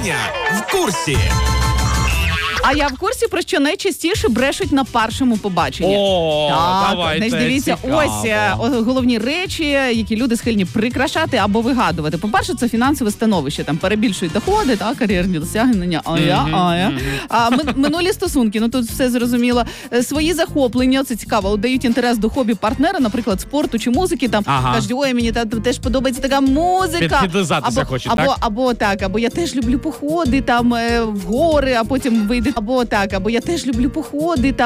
Женя в курсі. А я в курсі, про що найчастіше брешуть на першому побаченні. Давайте, значить, дивіться, цікаво. ось головні речі, які люди схильні прикрашати або вигадувати. По-перше, це фінансове становище, там перебільшують доходи, кар'єрні досягнення, минулі стосунки, тут все зрозуміло. Свої захоплення, це цікаво, дають інтерес до хобі партнера, наприклад, спорту чи музики, кажуть, ой, мені теж подобається така музика. Підлизатися хоче, так? Або я теж люблю походи в гори, а потім вийде, або я теж люблю походи